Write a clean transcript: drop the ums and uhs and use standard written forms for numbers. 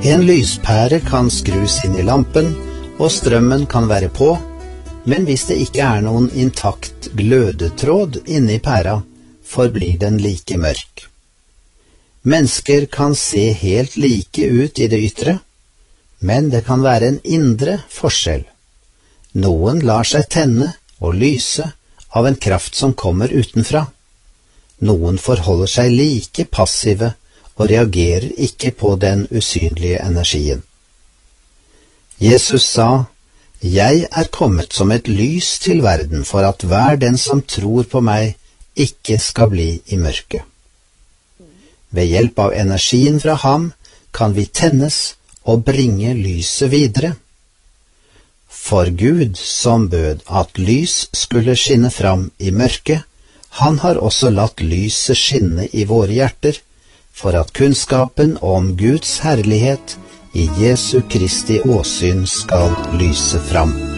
En lyspære kan skrus inn i lampen, og strømmen kan være på, men hvis det ikke er noen intakt glødetråd inne i pæra, forblir den like mørk. Mennesker kan se helt like ut i det ytre, men det kan være en indre forskjell. Noen lar seg tenne og lyse av en kraft som kommer utenfra. Noen forholder seg like passive og reagerer ikke på den usynlige energien. Jesus sa, «Jeg er kommet som et lys til verden for at hver den som tror på meg ikke skal bli i mørket.» Ved hjelp av energien fra ham kan vi tennes og bringe lyset videre. For Gud, som bød at lys skulle skinne fram i mørket, han har også latt lyset skinne i våre hjerter, for at kunnskapen om Guds herlighet i Jesu Kristi åsyn skal lyse fram.